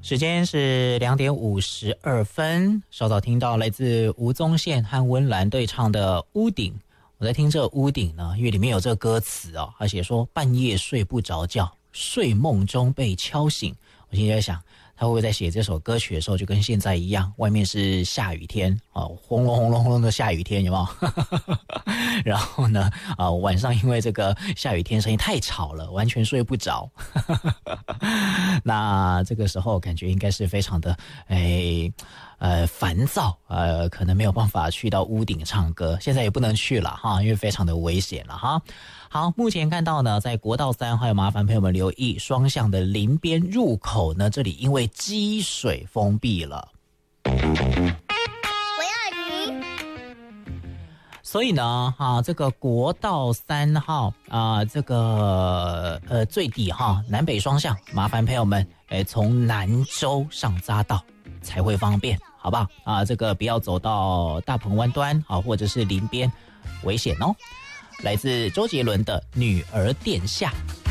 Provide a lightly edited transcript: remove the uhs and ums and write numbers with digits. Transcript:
时间是2:52，稍早听到来自吴宗宪和温岚对唱的《屋顶》。我在听这个屋顶呢，因为里面有这个歌词哦，而且说半夜睡不着觉，睡梦中被敲醒。我现在在想，他会不会在写这首歌曲的时候就跟现在一样，外面是下雨天哦，轰隆轰隆轰隆的下雨天，有没有？然后呢，晚上因为这个下雨天声音太吵了，完全睡不着。那这个时候感觉应该是非常的烦躁，可能没有办法去到屋顶唱歌，现在也不能去了哈，因为非常的危险了哈。好，目前看到呢，在国道3还有麻烦朋友们留意双向的林边入口呢，这里因为积水封闭了。所以呢，这个国道3号这个最底南北双向，麻烦朋友们从南州上匝道才会方便，好不好？这个不要走到大鹏湾端或者是林边，危险哦。来自周杰伦的《女儿殿下》。